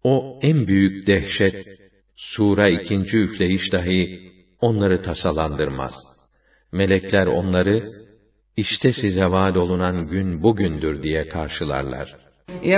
O en büyük dehşet, sura ikinci üfleyiş dahi onları tasalandırmaz. Melekler onları, işte size vaad olunan gün bugündür diye karşılarlar.